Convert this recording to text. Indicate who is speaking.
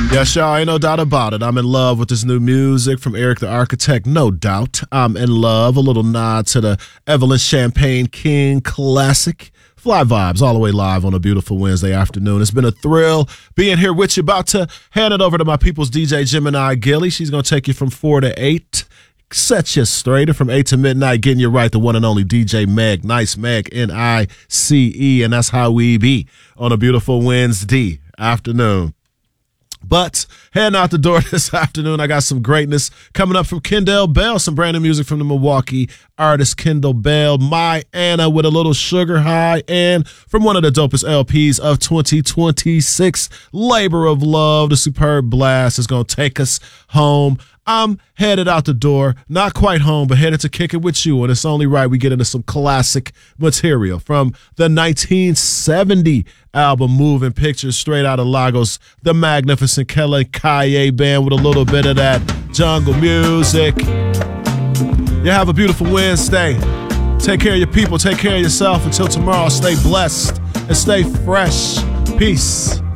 Speaker 1: Yes, y'all, ain't no doubt about it. I'm in love with this new music from Eric the Architect, no doubt. I'm in love. A little nod to the Evelyn Champagne King classic. Fly vibes all the way live on a beautiful Wednesday afternoon. It's been a thrill being here with you. About to hand it over to my people's DJ Gemini Gilly. She's going to take you from 4 to 8. Set you straight, and from 8 to midnight, getting you right, the one and only DJ Meg, Nice Meg, N-I-C-E, and that's how we be on a beautiful Wednesday afternoon. But heading out the door this afternoon, I got some greatness coming up from Kendall Bell, some brand new music from the Milwaukee artist Kendall Bell, My Anna with a little sugar high, and from one of the dopest LPs of 2026, Labor of Love, the superb blast is going to take us home. I'm headed out the door, not quite home, but headed to kick it with you, and it's only right we get into some classic material from the 1970 album Moving Pictures, straight out of Lagos, the magnificent Kele Kaye Band with a little bit of that jungle music. You have a beautiful Wednesday. Take care of your people, take care of yourself. Until tomorrow, stay blessed and stay fresh. Peace.